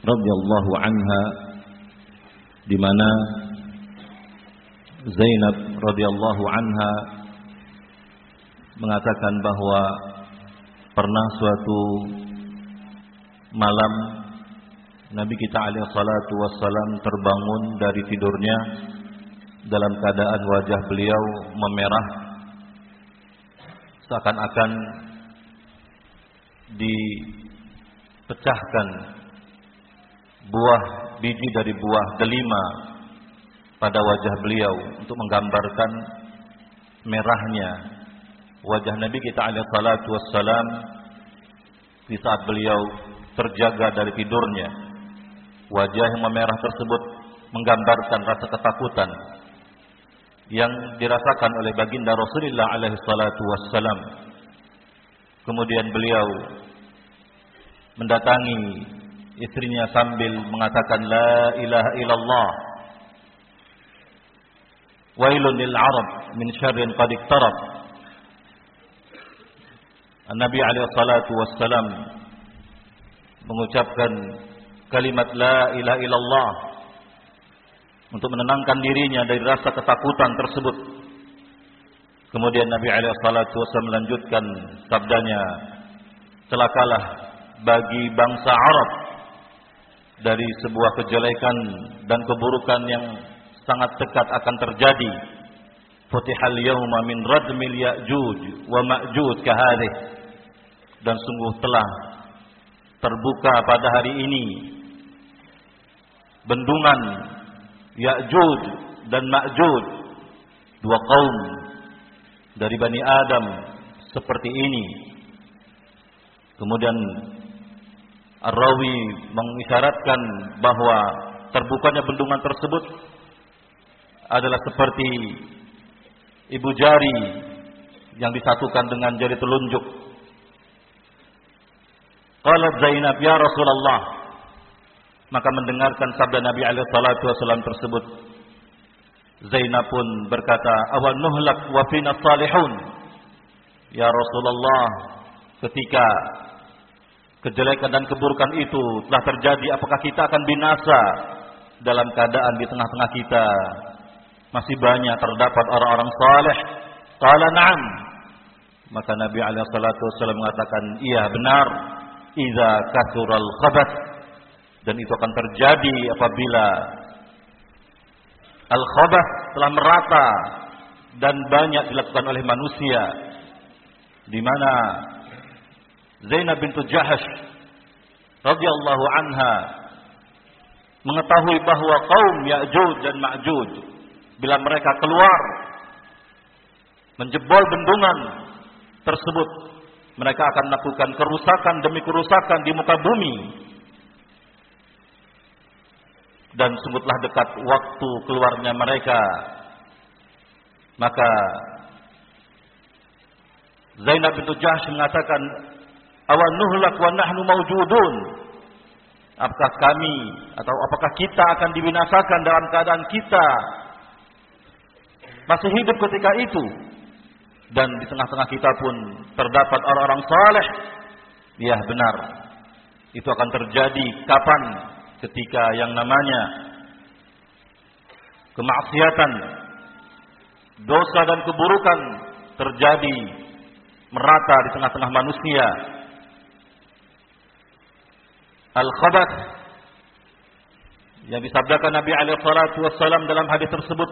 radhiyallahu anha, di mana Zainab radhiyallahu anha mengatakan bahwa pernah suatu malam Nabi kita alaihi salatu wassalam terbangun dari tidurnya dalam keadaan wajah beliau memerah, seakan-akan dipecahkan biji dari buah delima pada wajah beliau untuk menggambarkan merahnya wajah Nabi kita alaihi salatu wassalam di saat beliau terjaga dari tidurnya. Wajah yang memerah tersebut menggambarkan rasa ketakutan yang dirasakan oleh baginda Rasulullah alaihi salatu wassalam. Kemudian beliau mendatangi istrinya sambil mengatakan la ilaha illallah, wailun lil arab min syarrin qad iqtarab. Nabi alaihi salatu wassalam mengucapkan kalimat la ilaha illallah untuk menenangkan dirinya dari rasa ketakutan tersebut. Kemudian Nabi alaihi salatu wasallam melanjutkan sabdanya, celakalah bagi bangsa Arab dari sebuah kejelekan dan keburukan yang sangat dekat akan terjadi. Futihal yawma min radmil ya'juj wa ma'juj kahadih. Dan sungguh telah terbuka pada hari ini bendungan Ya'juj dan Ma'juj, dua kaum dari Bani Adam seperti ini. Kemudian Ar-Rawi mengisyaratkan bahwa terbukanya bendungan tersebut adalah seperti ibu jari yang disatukan dengan jari telunjuk. Qalat Zainab, ya Rasulullah. Maka mendengarkan sabda Nabi alaihi salatu wasallam tersebut, Zainab pun berkata, awan nuhlak wa fina salihun. Ya Rasulullah, ketika kejelekan dan keburukan itu telah terjadi, apakah kita akan binasa dalam keadaan di tengah-tengah kita masih banyak terdapat orang-orang saleh? Qala na'am. Maka Nabi alaihi salatu wasallam mengatakan, iya benar, idza kathural khabath. Dan itu akan terjadi apabila al-khabath telah merata dan banyak dilakukan oleh manusia, di mana Zainab bintu Jahash radhiyallahu anha mengetahui bahwa kaum Ya'juj dan Ma'juj bila mereka keluar menjebol bendungan tersebut, mereka akan melakukan kerusakan demi kerusakan di muka bumi. Dan sungguh telah dekat waktu keluarnya mereka. Maka Zainab bintu Jahsh mengatakan, awan nuhlak wa nahnu mawjudun. Apakah kami atau apakah kita akan dibinasakan dalam keadaan kita masih hidup ketika itu? Dan di tengah-tengah kita pun terdapat orang-orang saleh. Ya benar, itu akan terjadi kapan? Ketika yang namanya kemaksiatan, dosa dan keburukan terjadi merata di tengah-tengah manusia. Al-khabath yang disabdakan Nabi alaihi salatu wassalam dalam hadis tersebut,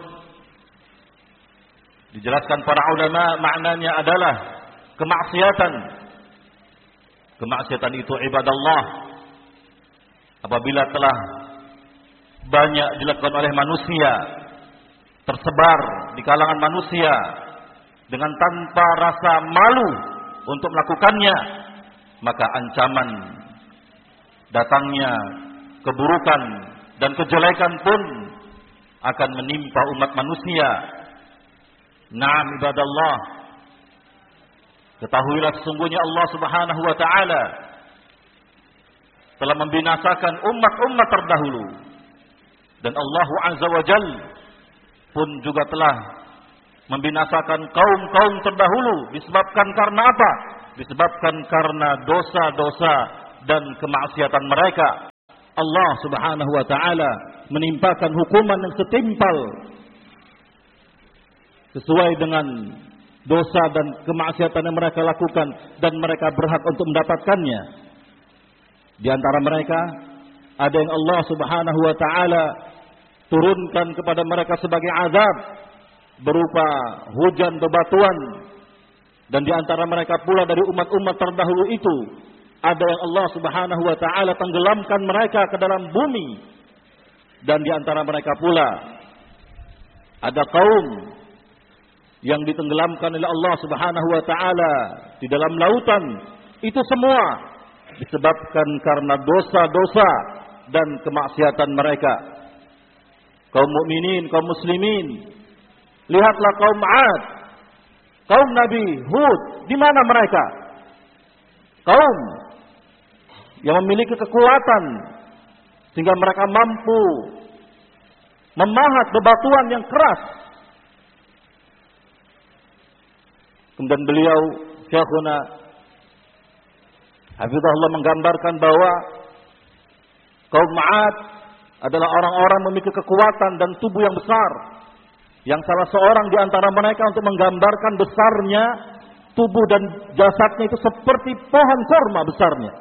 dijelaskan para ulama, maknanya adalah kemaksiatan. Kemaksiatan itu ibadallah. Apabila telah banyak dilakukan oleh manusia, tersebar di kalangan manusia dengan tanpa rasa malu untuk melakukannya, maka ancaman datangnya keburukan dan kejelekan pun akan menimpa umat manusia. Naam ibadallah, ketahuilah sesungguhnya Allah Subhanahu wa taala telah membinasakan umat-umat terdahulu, dan Allah Azza wa Jal pun juga telah membinasakan kaum-kaum terdahulu. Disebabkan karena apa? Disebabkan karena dosa-dosa dan kemaksiatan mereka. Allah Subhanahu wa taala menimpakan hukuman yang setimpal sesuai dengan dosa dan kemaksiatan yang mereka lakukan, dan mereka berhak untuk mendapatkannya. Di antara mereka ada yang Allah Subhanahu wa taala turunkan kepada mereka sebagai azab berupa hujan bebatuan, dan di antara mereka pula dari umat-umat terdahulu itu ada yang Allah Subhanahu wa taala tenggelamkan mereka ke dalam bumi, dan di antara mereka pula ada kaum yang ditenggelamkan oleh Allah Subhanahu wa taala di dalam lautan. Itu semua disebabkan karena dosa-dosa dan kemaksiatan mereka. Kaum mukminin, kaum muslimin, lihatlah kaum 'Ad, kaum Nabi Hud, di mana mereka? Kaum yang memiliki kekuatan sehingga mereka mampu memahat bebatuan yang keras. Kemudian beliau Syekhuna hafizahullah menggambarkan bahwa kaum 'Ad adalah orang-orang memiliki kekuatan dan tubuh yang besar, yang salah seorang di antara mereka untuk menggambarkan besarnya tubuh dan jasadnya itu seperti pohon kurma besarnya.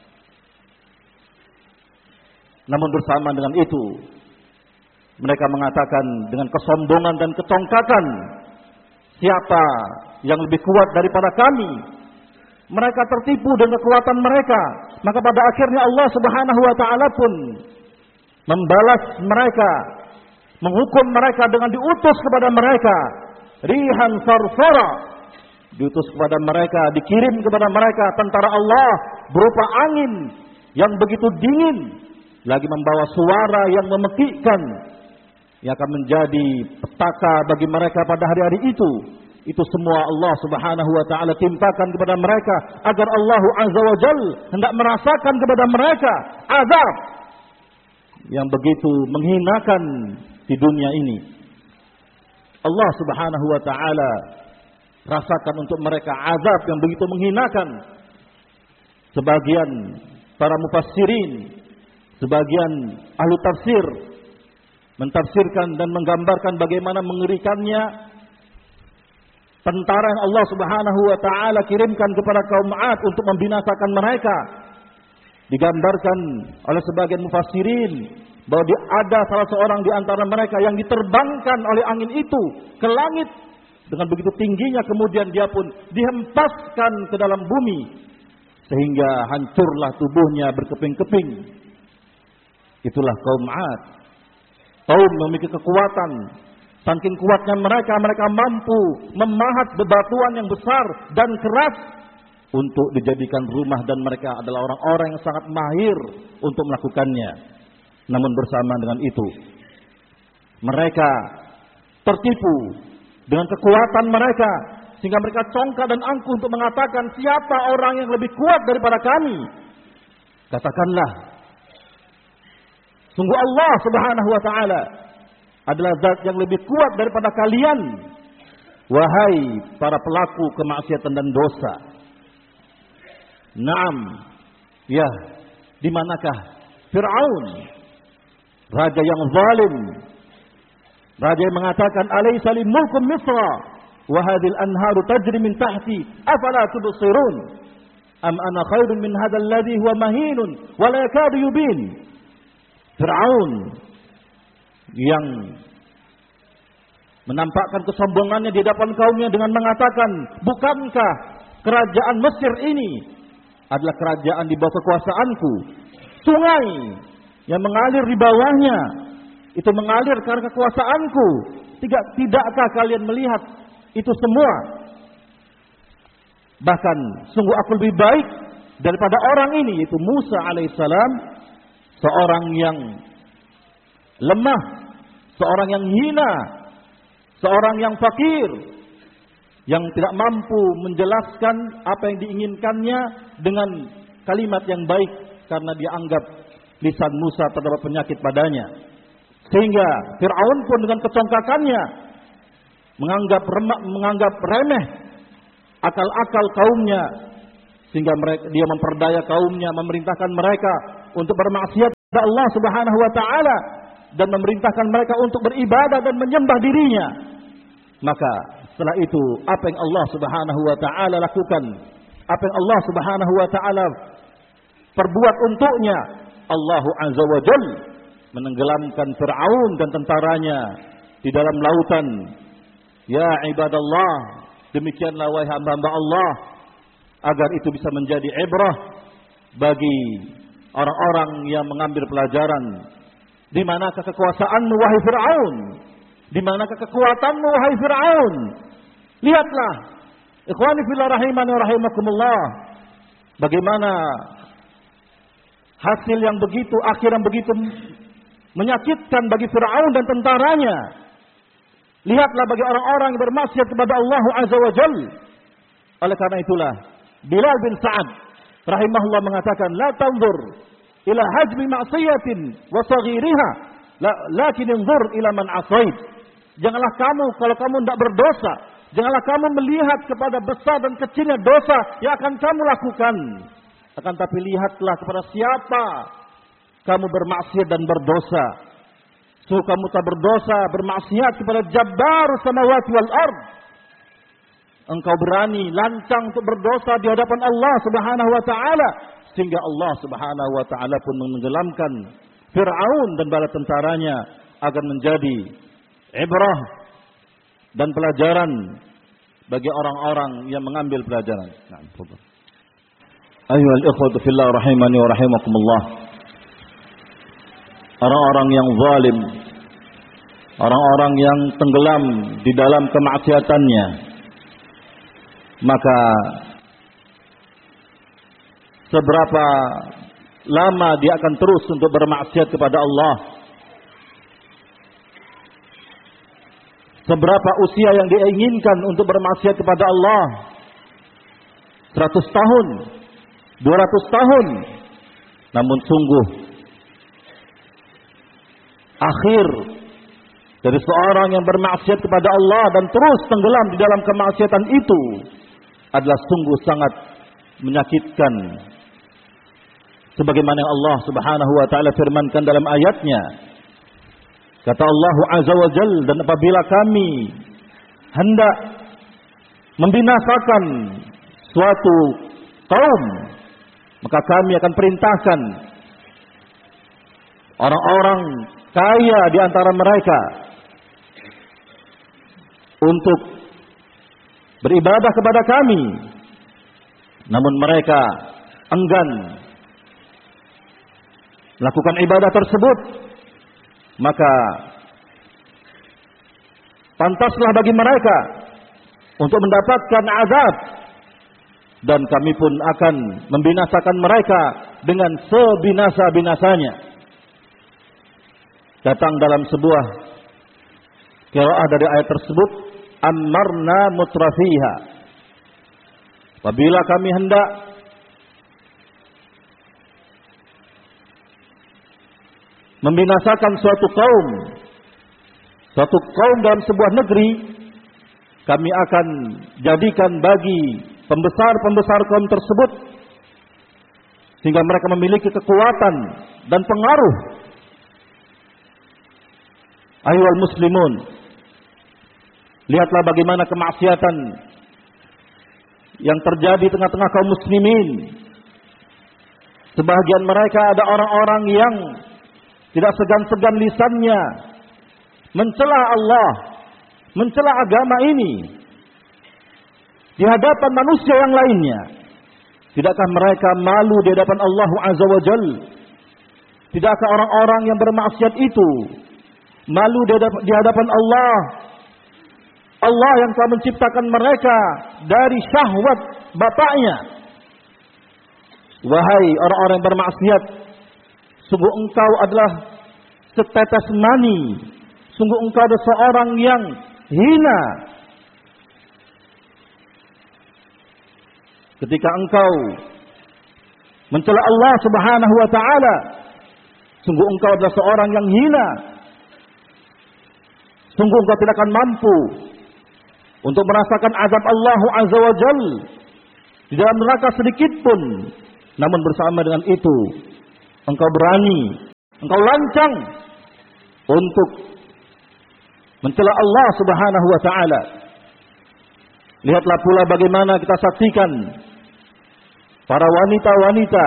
Namun bersama dengan itu mereka mengatakan dengan kesombongan dan kecongkakan, siapa yang lebih kuat daripada kami? Mereka tertipu dengan kekuatan mereka. Maka pada akhirnya Allah Subhanahu wa taala pun membalas mereka, menghukum mereka dengan diutus kepada mereka rihan sarsara, diutus kepada mereka, dikirim kepada mereka tentara Allah berupa angin yang begitu dingin, lagi membawa suara yang memekikkan, yang akan menjadi petaka bagi mereka pada hari-hari itu. Itu semua Allah Subhanahu wa taala timpakan kepada mereka agar Allah Azza wa Jalla hendak merasakan kepada mereka azab yang begitu menghinakan di dunia ini. Allah Subhanahu wa taala rasakan untuk mereka azab yang begitu menghinakan. Sebagian para mufassirin, sebagian ahli tafsir mentafsirkan dan menggambarkan bagaimana mengerikannya tentara yang Allah Subhanahu wa taala kirimkan kepada kaum 'Ad untuk membinasakan mereka. Digambarkan oleh sebagian mufassirin bahwa ada salah seorang di antara mereka yang diterbangkan oleh angin itu ke langit dengan begitu tingginya, kemudian dia pun dihempaskan ke dalam bumi sehingga hancurlah tubuhnya berkeping-keping. Itulah kaum 'Ad. Kaum memiliki kekuatan. Saking kuatnya mereka mampu memahat bebatuan yang besar dan keras untuk dijadikan rumah, dan mereka adalah orang-orang yang sangat mahir untuk melakukannya. Namun bersama dengan itu, mereka tertipu dengan kekuatan mereka sehingga mereka congkak dan angkuh untuk mengatakan, siapa orang yang lebih kuat daripada kami? Katakanlah, sungguh Allah Subhanahu wa taala adalah zat yang lebih kuat daripada kalian, wahai para pelaku kemaksiatan dan dosa. Naam, ya, di manakah Fir'aun, raja yang zalim, raja yang mengatakan alaysa li mulku Misra wa hadhil anharu tajri min tahti afala tubsirun am ana khairun min hadzal ladzi huwa mahinun wa la yakadu yubin. Fir'aun yang menampakkan kesombongannya di hadapan kaumnya dengan mengatakan, bukankah kerajaan Mesir ini adalah kerajaan di bawah kekuasaanku? Sungai yang mengalir di bawahnya itu mengalir karena kekuasaanku. Tidakkah kalian melihat itu semua? Bahkan sungguh aku lebih baik daripada orang ini, yaitu Musa alaihissalam, seorang yang lemah, seorang yang hina, seorang yang fakir, yang tidak mampu menjelaskan apa yang diinginkannya dengan kalimat yang baik karena dia anggap lisan Musa terdapat penyakit padanya. Sehingga Fir'aun pun dengan kecongkakannya menganggap remeh akal-akal kaumnya, sehingga dia memperdaya kaumnya, memerintahkan mereka untuk bermaksiat Allah Subhanahu wa taala dan memerintahkan mereka untuk beribadah dan menyembah dirinya. Maka setelah itu apa yang Allah Subhanahu wa taala lakukan, apa yang Allah Subhanahu wa taala perbuat untuknya, Allah Azza wa Jalla menenggelamkan Fir'aun dan tentaranya di dalam lautan. Ya ibadallah, demikianlah wahai hamba-hamba Allah, agar itu bisa menjadi ibrah bagi orang-orang yang mengambil pelajaran. Di manakah kekuasaanmu wahai Fir'aun? Di manakah kekuatanmu wahai Fir'aun? Lihatlah, ikhwani fillah rahimani wa rahimakumullah, bagaimana hasil yang begitu, akhir yang begitu menyakitkan bagi Fir'aun dan tentaranya. Lihatlah bagi orang-orang yang bermaksiat kepada Allah Azza wa Jalla. Oleh karena itulah Bilal bin Sa'ad rahimahullah mengatakan, la tanzur ila hajmi ma'siyatin wa saghiriha, lakin anzur ila man asait. Janganlah kamu, kalau kamu tidak berdosa, janganlah kamu melihat kepada besar dan kecilnya dosa yang akan kamu lakukan. Akan tapi lihatlah kepada siapa kamu bermaksiat dan berdosa. Kamu tak berdosa, bermaksiat kepada Jabbar samawati wal ard. Engkau berani, lancang untuk berdosa di hadapan Allah Subhanahu wa taala, sehingga Allah Subhanahu wa taala pun menenggelamkan Fir'aun dan bala tentaranya agar menjadi ibrah dan pelajaran bagi orang-orang yang mengambil pelajaran. Ayyuhal ikhwatu fillah rahimani wa rahimakumullah. Orang-orang yang zalim, orang-orang yang tenggelam di dalam kemaksiatannya, maka seberapa lama dia akan terus untuk bermaksiat kepada Allah? Seberapa usia yang dia inginkan untuk bermaksiat kepada Allah? 100 tahun, 200 tahun. Namun sungguh akhir dari seorang yang bermaksiat kepada Allah dan terus tenggelam di dalam kemaksiatan itu adalah sungguh sangat menyakitkan. Sebagaimana Allah Subhanahu wa taala firmankan dalam ayatnya, kata Allah Azza wa Jalla, dan apabila kami hendak membinasakan suatu kaum, maka kami akan perintahkan orang-orang kaya di antara mereka untuk beribadah kepada kami, namun mereka enggan melakukan ibadah tersebut. Maka pantaslah bagi mereka untuk mendapatkan azab, dan kami pun akan membinasakan mereka dengan sebinasa-binasanya. Datang dalam sebuah qiraah dari ayat tersebut, ammarna mutrafiha, apabila kami hendak membinasakan suatu kaum dalam sebuah negeri, kami akan jadikan bagi pembesar-pembesar kaum tersebut sehingga mereka memiliki kekuatan dan pengaruh. Ayyuhal muslimun, lihatlah bagaimana kemaksiatan yang terjadi tengah-tengah kaum muslimin. Sebahagian mereka ada orang-orang yang tidak segan-segan lisannya mencela Allah, mencela agama ini di hadapan manusia yang lainnya. Tidakkah mereka malu di hadapan Allah Azza wa Jalla? Tidakkah orang-orang yang bermaksiat itu malu di hadapan Allah? Allah yang telah menciptakan mereka dari syahwat bapaknya. Wahai orang-orang yang bermaksiat, sungguh engkau adalah setetes mani, sungguh engkau adalah seorang yang hina ketika engkau mencela Allah Subhanahu wa taala. Sungguh engkau adalah seorang yang hina. Sungguh engkau tidak akan mampu untuk merasakan azab Allah Azza wa Jalla di dalam neraka sedikit pun. Namun bersama dengan itu engkau berani engkau lancang untuk mencela Allah Subhanahu wa taala. Lihatlah pula bagaimana kita saksikan para wanita-wanita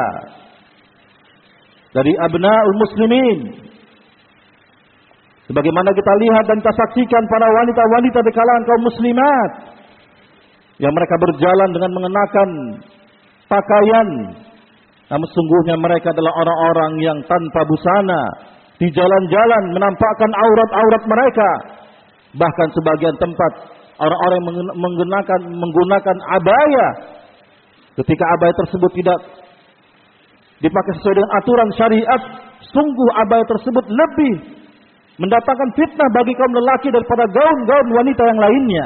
dari abnaul muslimin. Sebagaimana kita lihat dan kita saksikan para wanita-wanita di kalangan kaum muslimat yang mereka berjalan dengan mengenakan pakaian, namun sungguhnya mereka adalah orang-orang yang tanpa busana, di jalan-jalan menampakkan aurat-aurat mereka. Bahkan sebagian tempat orang-orang yang menggunakan abaya, ketika abaya tersebut tidak dipakai sesuai dengan aturan syariat, sungguh abaya tersebut lebih mendatangkan fitnah bagi kaum lelaki daripada gaun-gaun wanita yang lainnya.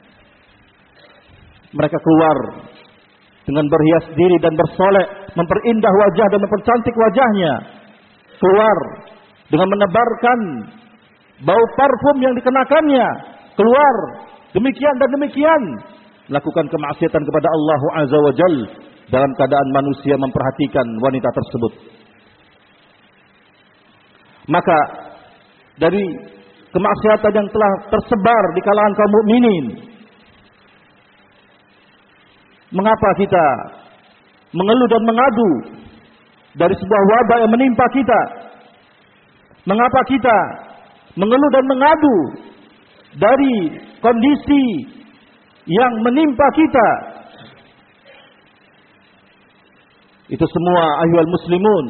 Mereka keluar dengan berhias diri dan bersolek, memperindah wajah dan mempercantik wajahnya. Keluar dengan menebarkan bau parfum yang dikenakannya. Keluar demikian dan demikian, melakukan kemaksiatan kepada Allah Azza wa Jal dalam keadaan manusia memperhatikan wanita tersebut. Maka dari kemaksiatan yang telah tersebar di kalangan kaum mukminin, mengapa kita mengeluh dan mengadu dari sebuah wabah yang menimpa kita? Mengapa kita mengeluh dan mengadu dari kondisi yang menimpa kita? Itu semua ayyuhal muslimun,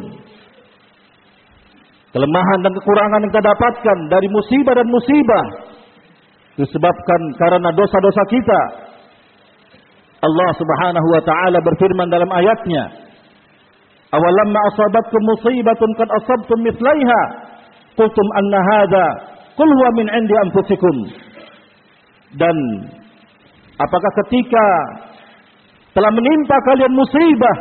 kelemahan dan kekurangan yang kita dapatkan dari musibah dan musibah disebabkan karena dosa-dosa kita. Allah Subhanahu wa taala berfirman dalam ayatnya, "Awalamma asabatkum musibatun qad asabtum mithlaiha, qultum anna hadza qul huwa min 'indi anfusikum." Dan apakah ketika telah menimpa kalian musibah,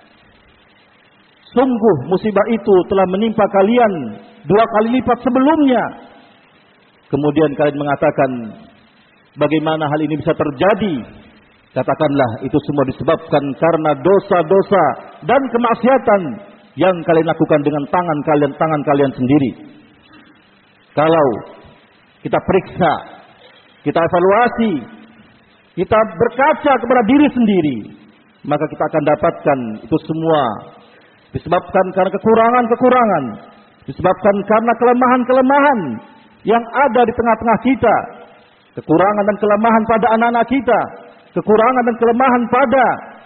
sungguh musibah itu telah menimpa kalian 2 kali lipat sebelumnya, kemudian kalian mengatakan, bagaimana hal ini bisa terjadi? Katakanlah itu semua disebabkan karena dosa-dosa dan kemaksiatan yang kalian lakukan dengan tangan kalian sendiri. Kalau kita periksa, kita evaluasi, kita berkaca kepada diri sendiri, maka kita akan dapatkan itu semua disebabkan karena kekurangan-kekurangan, disebabkan karena kelemahan-kelemahan yang ada di tengah-tengah kita, kekurangan dan kelemahan pada anak-anak kita, kekurangan dan kelemahan pada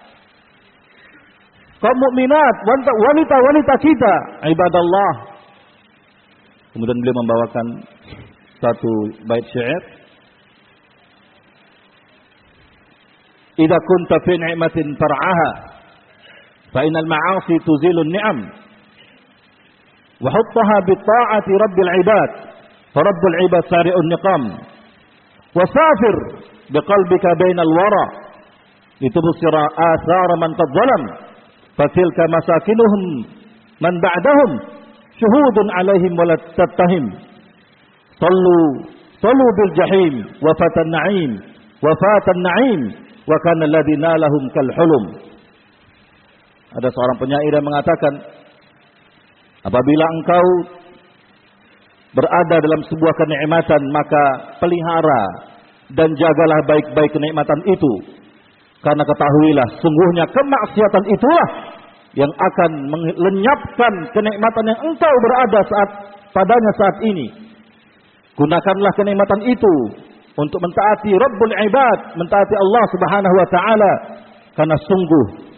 kaum mukminat, wanita-wanita kita, ibadallah. Kemudian beliau membawakan satu bait syair, "Idza kunta fi ni'matin far'aha, fa innal ma'asi tuzilun ni'am, wa huttaha bi ta'ati rabbil 'ibad, fa rabbul 'ibad sari'un niqam, wa safir biqalbika bainal wara litubsira athar man qad zalam, fatilka masakinuhum man ba'dahum syuhudun 'alaihim wa la tattahim, sallu bil jahim wa fatan na'im wa fatan na'im wa kana alladhi nalahum kal hulum." Ada seorang penyair yang mengatakan, apabila engkau berada dalam sebuah kenikmatan, maka pelihara dan jagalah baik-baik kenikmatan itu. Karena ketahuilah, sungguhnya kemaksiatan itulah yang akan melenyapkan kenikmatan yang engkau berada padanya saat ini. Gunakanlah kenikmatan itu untuk mentaati Rabbul Ibad, mentaati Allah Subhanahu wa taala, karena sungguh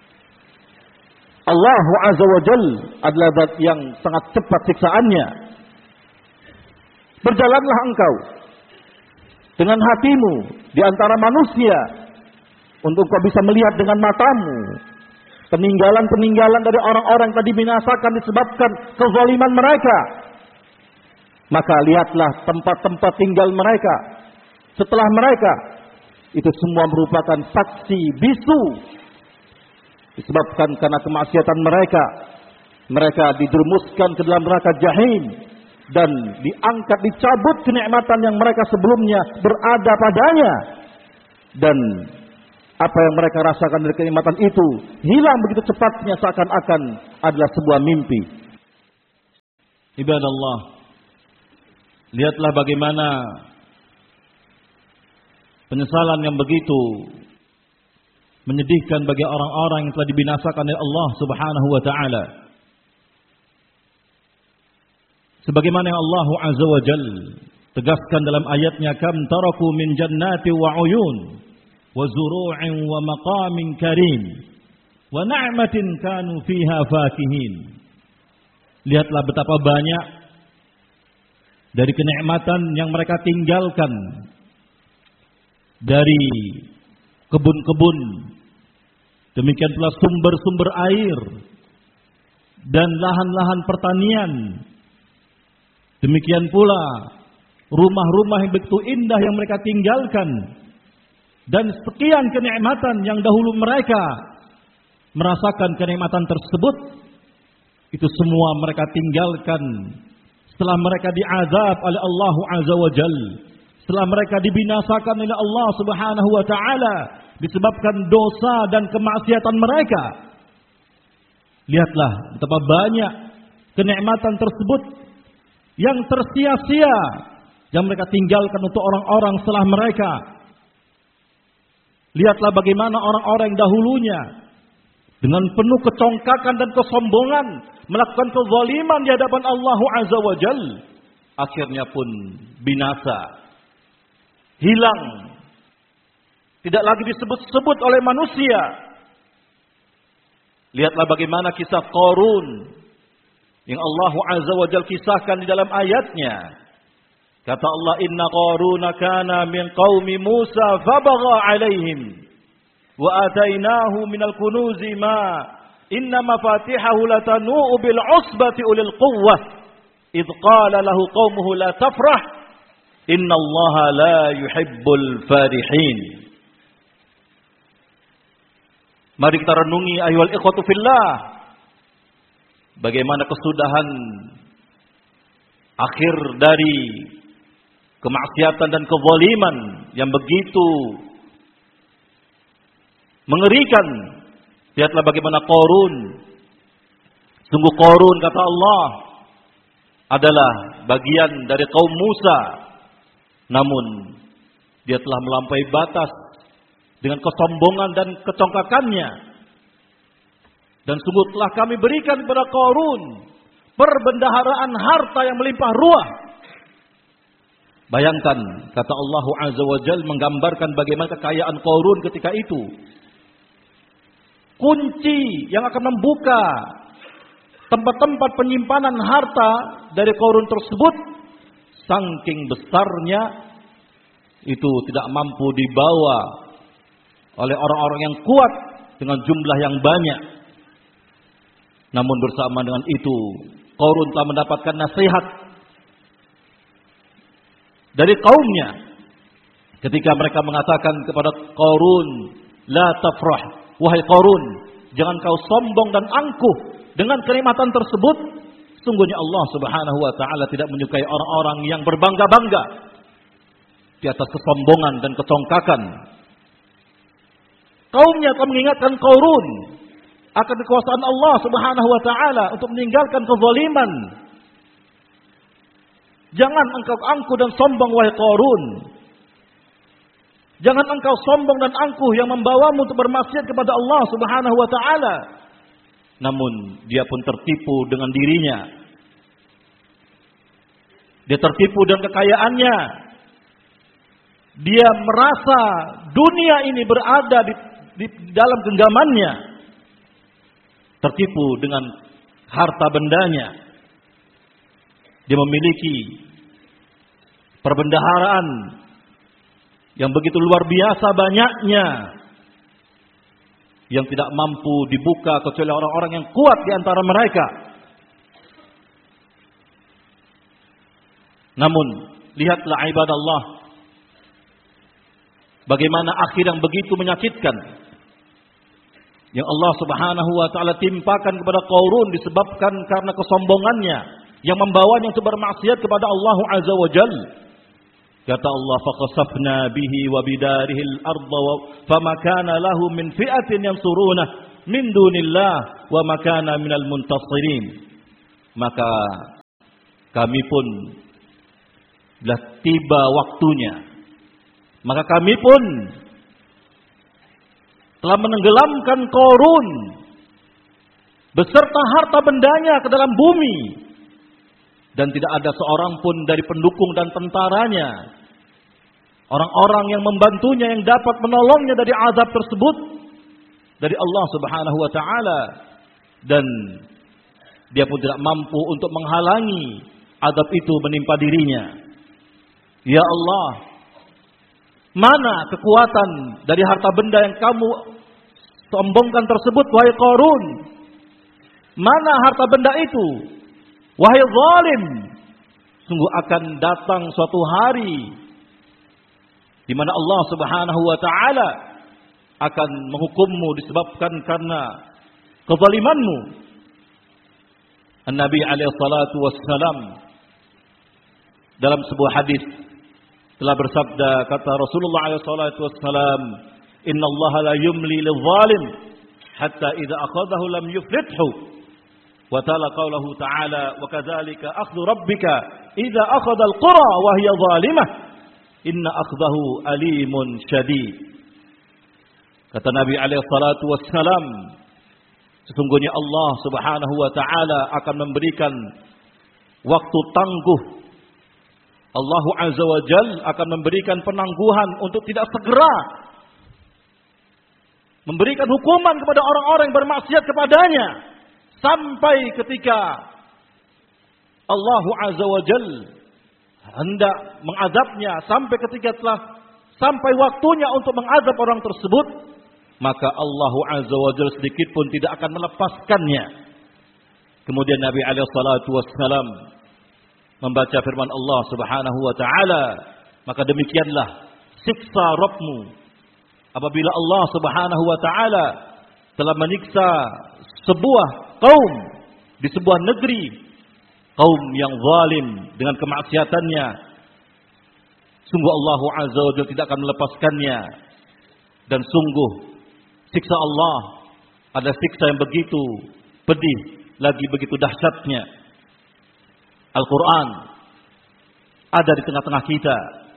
Allah Azza wa Jal adalah zat yang sangat cepat siksaannya. Berjalanlah engkau dengan hatimu di antara manusia untuk kau bisa melihat dengan matamu peninggalan-peninggalan dari orang-orang yang tadi binasakan disebabkan kezaliman mereka. Maka lihatlah tempat-tempat tinggal mereka setelah mereka. Itu semua merupakan saksi bisu disebabkan karena kemaksiatan mereka. Mereka dijerumuskan ke dalam neraka jahim dan diangkat, dicabut kenikmatan yang mereka sebelumnya berada padanya. Dan apa yang mereka rasakan dari kenikmatan itu hilang begitu cepatnya, seakan-akan adalah sebuah mimpi. Ibadallah, lihatlah bagaimana penyesalan yang begitu menyedihkan bagi orang-orang yang telah dibinasakan oleh Allah Subhanahu wa taala. Sebagaimana yang Allah Azza wa Jal tegaskan dalam ayatnya, kam taraku min jannati wa uyun wa zuru'in wa maqamin karim wa na'matin kanu fiha fakihin. Lihatlah betapa banyak dari kenikmatan yang mereka tinggalkan, dari kebun-kebun, demikian pula sumber-sumber air dan lahan-lahan pertanian. Demikian pula rumah-rumah yang begitu indah yang mereka tinggalkan, dan sekian kenikmatan yang dahulu mereka merasakan kenikmatan tersebut, itu semua mereka tinggalkan setelah mereka diazab oleh Allah Azza wa Jal, setelah mereka dibinasakan oleh Allah Subhanahu wa taala disebabkan dosa dan kemaksiatan mereka. Lihatlah betapa banyak kenikmatan tersebut yang tersia-sia yang mereka tinggalkan untuk orang-orang setelah mereka. Lihatlah bagaimana orang-orang yang dahulunya dengan penuh kecongkakan dan kesombongan melakukan kezaliman di hadapan Allah Azza wa Jal, akhirnya pun binasa, hilang, tidak lagi disebut-sebut oleh manusia. Lihatlah bagaimana kisah Qarun yang Allah Azza wa Jal kisahkan di dalam ayatnya. Kata Allah, inna Qaruna kana min qaumi Musa fabagha alaihim wa atainahu minal kunuzi ma inna mafatihahu latanu'u bil usbati ulil quwwah idh qala lahu qaumuhu la tafrah inna Allah la yuhibbul farihin. Mari kita renungi ayyuhal ikhwatu fillah, bagaimana kesudahan akhir dari kemaksiatan dan kezaliman yang begitu mengerikan. Lihatlah bagaimana Qarun. Sungguh Qarun, kata Allah, adalah bagian dari kaum Musa, namun dia telah melampaui batas dengan kesombongan dan kecongkakannya. Dan sungguh telah kami berikan kepada Qarun perbendaharaan harta yang melimpah ruah. Bayangkan, kata Allah Azza wa Jal menggambarkan bagaimana kekayaan Qarun ketika itu. Kunci yang akan membuka tempat-tempat penyimpanan harta dari Qarun tersebut, saking besarnya, itu tidak mampu dibawa oleh orang-orang yang kuat dengan jumlah yang banyak. Namun bersama dengan itu, Qarun telah mendapatkan nasihat dari kaumnya ketika mereka mengatakan kepada Qarun, la tafrah, wahai Qarun, jangan kau sombong dan angkuh dengan kenikmatan tersebut. Sungguhnya Allah Subhanahu wa taala tidak menyukai orang-orang yang berbangga-bangga di atas kesombongan dan kecongkakan. Kaumnya telah mengingatkan Qarun akan kekuasaan Allah Subhanahu wa taala untuk meninggalkan kezaliman. Jangan engkau angkuh dan sombong, wahai Qarun. Jangan engkau sombong dan angkuh yang membawamu untuk bermaksiat kepada Allah Subhanahu wa taala. Namun dia pun tertipu dengan dirinya. Dia tertipu dengan kekayaannya. Dia merasa dunia ini berada di dalam genggamannya. Tertipu dengan harta bendanya. Dia memiliki perbendaharaan yang begitu luar biasa banyaknya, yang tidak mampu dibuka kecuali orang-orang yang kuat di antara mereka. Namun lihatlah ibadallah, bagaimana akhir yang begitu menyakitkan yang Allah Subhanahu wa taala timpakan kepada Qarun disebabkan karena kesombongannya yang membawanya untuk bermaksiat kepada Allah Azza wa Jalla. Kata Allah, faqasafna bihi wa bidarihi al-ardha fama kana lahu min fi'atin yansurunah min dunillah wa ma kana minal muntasirin. Maka kami pun bila tiba waktunya, maka kami pun telah menenggelamkan Qarun beserta harta bendanya ke dalam bumi, dan tidak ada seorang pun dari pendukung dan tentaranya, orang-orang yang membantunya, yang dapat menolongnya dari azab tersebut dari Allah Subhanahu wa taala, dan dia pun tidak mampu untuk menghalangi azab itu menimpa dirinya. Ya Allah, mana kekuatan dari harta benda yang kamu sombongkan tersebut, wahai Qarun? Mana harta benda itu, wahai zalim? Sungguh akan datang suatu hari di mana Allah Subhanahu wa taala akan menghukummu disebabkan karena kezalimanmu. An-Nabi alaihi salatu wassalam dalam sebuah hadis telah bersabda, kata Rasulullah alaihi salatu wassalam, "Inna Allah la yumli lidh-dhalim hatta idza akhadhahu lam yuflithu." Wa ta'ala qawluhu ta'ala, "Wa kadzalika akhdhu rabbika idza akhadha al-qura wa hiya zalimah, inna akhdahu alimun syadid." Kata Nabi alaihi salatu wassalam, sesungguhnya Allah Subhanahu wa taala akan memberikan waktu tangguh. Allah Azza wa Jalla akan memberikan penangguhan untuk tidak segera memberikan hukuman kepada orang-orang yang bermaksiat kepadanya, sampai ketika Allah Azza wa Jalla hendak mengazabnya, sampai ketika telah sampai waktunya untuk mengazab orang tersebut, maka Allah Azza wa Jalla sedikit pun tidak akan melepaskannya. Kemudian Nabi alaihi salatu wassalam membaca firman Allah Subhanahu wa taala, maka demikianlah siksa Rabbmu apabila Allah Subhanahu wa taala telah menyiksa sebuah kaum di sebuah negeri, kaum yang zalim dengan kemaksiatannya. Sungguh Allah Azza wa Jalla tidak akan melepaskannya, dan sungguh siksa Allah adalah siksa yang begitu pedih, lagi begitu dahsyatnya. Al-Quran ada di tengah-tengah kita.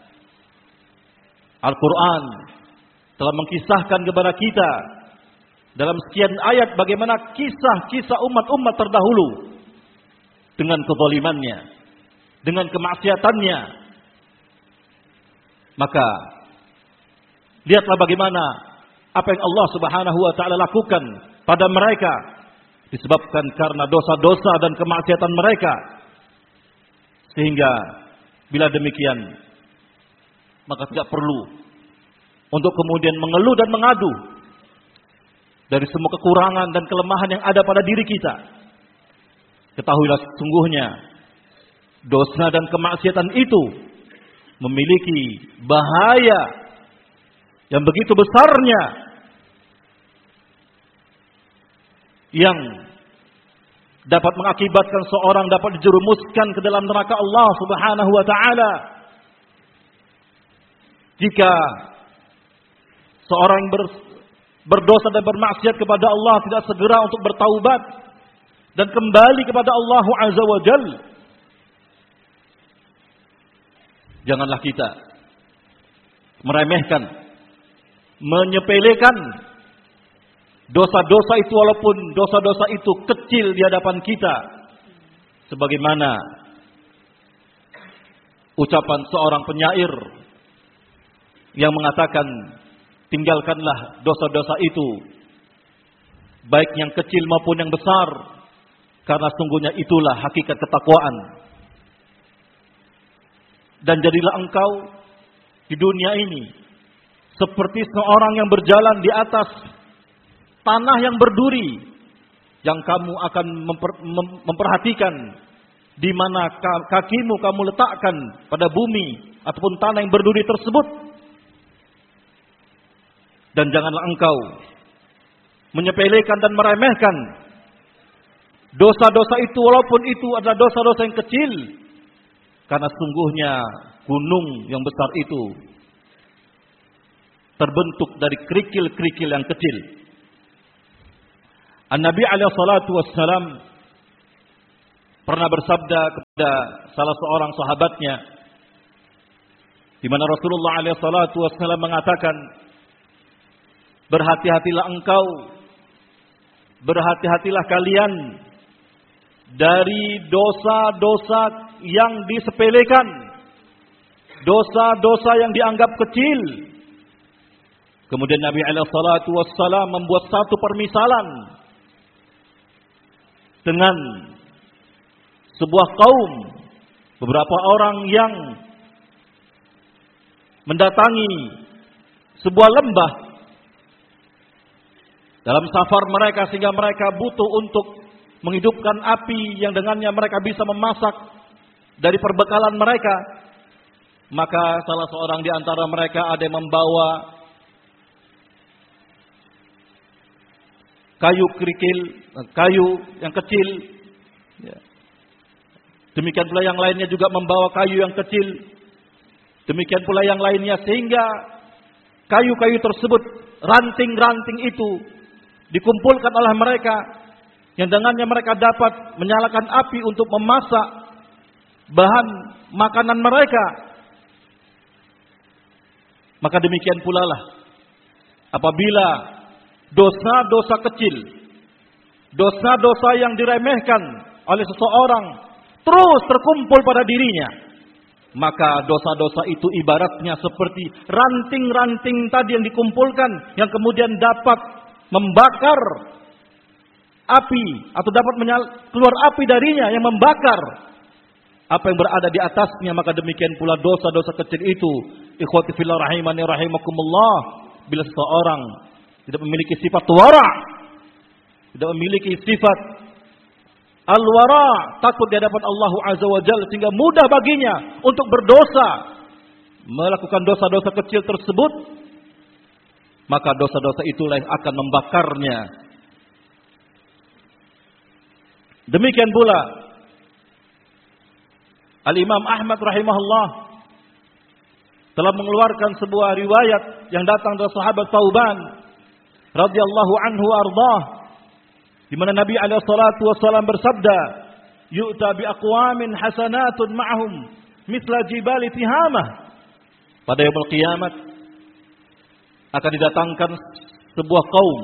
Al-Quran telah mengkisahkan kepada kita dalam sekian ayat bagaimana kisah-kisah umat-umat terdahulu dengan kezalimannya, dengan kemaksiatannya. Maka lihatlah bagaimana apa yang Allah Subhanahu wa taala lakukan pada mereka disebabkan karena dosa-dosa dan kemaksiatan mereka. Sehingga bila demikian, maka tidak perlu untuk kemudian mengeluh dan mengadu dari semua kekurangan dan kelemahan yang ada pada diri kita. Ketahuilah sesungguhnya dosa dan kemaksiatan itu memiliki bahaya yang begitu besarnya, yang dapat mengakibatkan seorang dapat dijerumuskan ke dalam neraka Allah Subhanahu wa taala jika seorang berdosa dan bermaksiat kepada Allah tidak segera untuk bertaubat dan kembali kepada Allah Azza wa Jalla. Janganlah kita meremehkan, menyepelekan dosa-dosa itu, walaupun dosa-dosa itu kecil di hadapan kita. Sebagaimana ucapan seorang penyair yang mengatakan, tinggalkanlah dosa-dosa itu, baik yang kecil maupun yang besar, karena sungguhnya itulah hakikat ketakwaan. Dan jadilah engkau di dunia ini seperti seorang yang berjalan di atas tanah yang berduri, yang kamu akan memperhatikan di mana kakimu kamu letakkan pada bumi ataupun tanah yang berduri tersebut. Dan janganlah engkau menyepelekan dan meremehkan dosa-dosa itu, walaupun itu adalah dosa-dosa yang kecil, karena sungguhnya gunung yang besar itu terbentuk dari kerikil-kerikil yang kecil. An-Nabi alaihi salatu wassalam pernah bersabda kepada salah seorang sahabatnya, di mana Rasulullah alaihi salatu wasallam mengatakan, berhati-hatilah engkau, berhati-hatilah kalian dari dosa-dosa yang disepelekan, dosa-dosa yang dianggap kecil. Kemudian Nabi alaihi salatu wassalam membuat satu permisalan dengan sebuah kaum, beberapa orang yang mendatangi sebuah lembah dalam safar mereka, sehingga mereka butuh untuk menghidupkan api yang dengannya mereka bisa memasak dari perbekalan mereka. Maka salah seorang di antara mereka ada yang membawa kayu kerikil, kayu yang kecil. Demikian pula yang lainnya juga membawa kayu yang kecil. Demikian pula yang lainnya, sehingga kayu-kayu tersebut, ranting-ranting itu dikumpulkan oleh mereka, yang dengannya mereka dapat menyalakan api untuk memasak bahan makanan mereka. Maka demikian pula lah apabila dosa-dosa kecil, dosa-dosa yang diremehkan oleh seseorang terus terkumpul pada dirinya, maka dosa-dosa itu ibaratnya seperti ranting-ranting tadi yang dikumpulkan, yang kemudian dapat membakar api, atau dapat keluar api darinya yang membakar apa yang berada di atasnya. Maka demikian pula dosa-dosa kecil itu, ikhwati fillah rahimani rahimakumullah, bila seseorang tidak memiliki sifat wara, tidak memiliki sifat al-wara, takut di hadapan Allah Azza wa Jalla, sehingga mudah baginya untuk berdosa, melakukan dosa-dosa kecil tersebut, maka dosa-dosa itulah yang akan membakarnya. Demikian pula Al-Imam Ahmad rahimahullah telah mengeluarkan sebuah riwayat yang datang dari sahabat Thauban radhiyallahu anhu ardah, di mana Nabi alaihi salatu wasallam bersabda, yu'ta bi aqwamin hasanatun ma'hum mithla jibali tihamah. Pada yaumul kiamat akan didatangkan sebuah kaum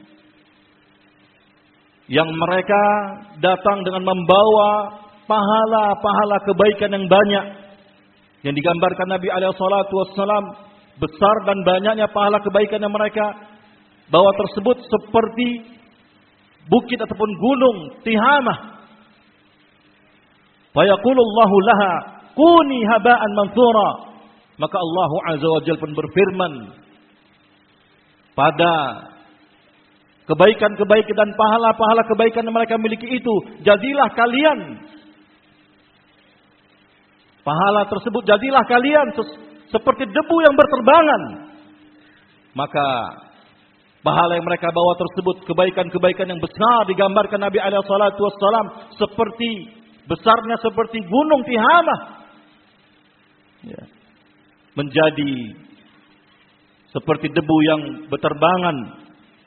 yang mereka datang dengan membawa pahala-pahala kebaikan yang banyak, yang digambarkan Nabi alaihi salatu wasallam besar dan banyaknya pahala kebaikan yang mereka bawa tersebut seperti bukit ataupun gunung Tihamah. Fa yaqulullahu laha kuni haba'an mansura. Maka Allah Azza wa Jalla pun berfirman pada kebaikan-kebaikan dan pahala-pahala kebaikan yang mereka miliki itu, jadilah kalian, pahala tersebut jadilah kalian seperti debu yang berterbangan. Maka pahala yang mereka bawa tersebut, kebaikan-kebaikan yang besar, digambarkan Nabi alaihi salatu wassalam seperti besarnya seperti gunung Tihamah, ya, menjadi seperti debu yang berterbangan.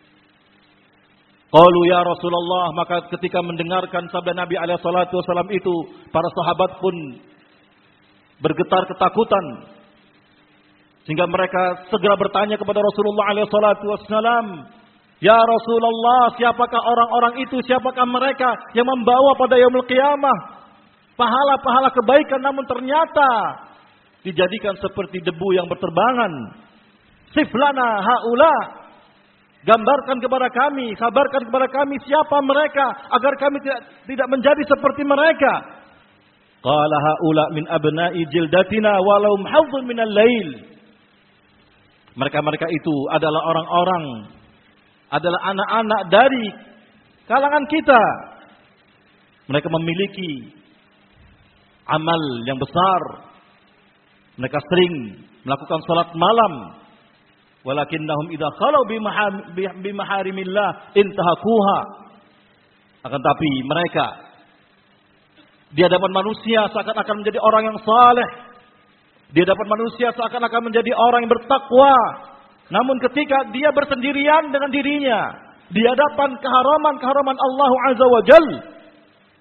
Qalu ya Rasulullah, maka ketika mendengarkan sabda Nabi alaihi salatu wasallam itu, para sahabat pun bergetar ketakutan, sehingga mereka segera bertanya kepada Rasulullah alaihi salatu wasallam, ya Rasulullah, siapakah orang-orang itu, siapakah mereka yang membawa pada yaumul qiyamah pahala-pahala kebaikan, namun ternyata dijadikan seperti debu yang berterbangan. Siflana haula, gambarkan kepada kami, kabarkan kepada kami siapa mereka, agar kami tidak menjadi seperti mereka. Qala haula min abna'i jildatina walau hadzun minal lail. Mereka-mereka itu adalah orang-orang, adalah anak-anak dari kalangan kita. Mereka memiliki amal yang besar. Mereka sering melakukan salat malam. Walakinnahum idza khalu bi maharimillah intahakuha. Akan tapi mereka di hadapan manusia seakan-akan menjadi orang yang saleh. Di hadapan manusia seakan-akan menjadi orang yang bertakwa. Namun ketika dia bersendirian dengan dirinya, di hadapan keharaman-keharaman Allah Azza wa Jalla,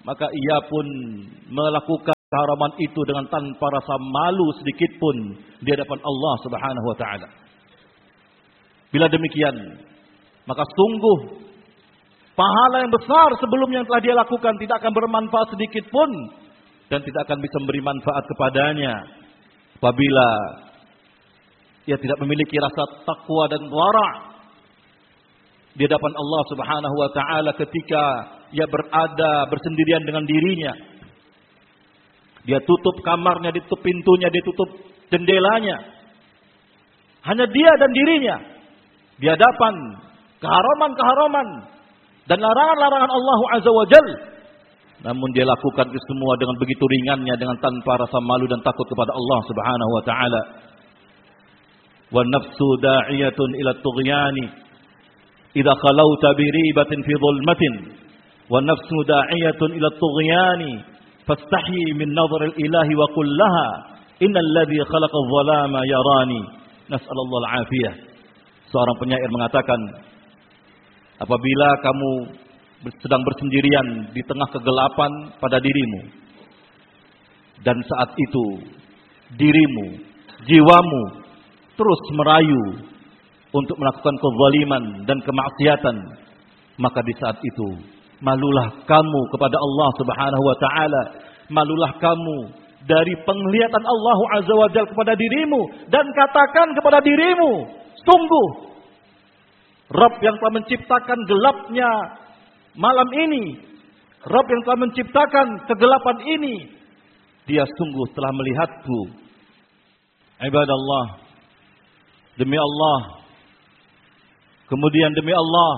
maka ia pun melakukan keharaman itu dengan tanpa rasa malu sedikit pun di hadapan Allah Subhanahu wa taala. Bila demikian, maka sungguh pahala yang besar sebelum yang telah dia lakukan tidak akan bermanfaat sedikit pun dan tidak akan bisa memberi manfaat kepadanya apabila ia tidak memiliki rasa takwa dan wara di hadapan Allah Subhanahu wa taala ketika ia berada bersendirian dengan dirinya. Dia tutup kamarnya, ditutup pintunya, ditutup jendelanya. Hanya dia dan dirinya di hadapan keharaman-keharaman dan larangan-larangan Allah Azza wa Jal. Namun dia lakukan itu semua dengan begitu ringannya, dengan tanpa rasa malu dan takut kepada Allah Subhanahu wa taala. Wa nafsu da'iyatun ila tughyani idza khalauta bi ribatin fi dhulmatin. Wa nafsu da'iyatun ila tughyani fastahyi min nadhar al-ilahi wa qul laha innal ladzi khalaqa adh-dhalama yarani. Nas'alullah al-afiyah. Seorang penyair mengatakan, apabila kamu sedang bersendirian di tengah kegelapan pada dirimu, dan saat itu dirimu, jiwamu terus merayu untuk melakukan kezaliman dan kemaksiatan, maka di saat itu malulah kamu kepada Allah Subhanahu wa taala, malulah kamu dari penglihatan Allah Azza wa Jalla kepada dirimu, dan katakan kepada dirimu, sungguh Rabb yang telah menciptakan gelapnya malam ini, Rabb yang telah menciptakan kegelapan ini, Dia sungguh telah melihatku. Ibadallah, demi Allah, kemudian demi Allah,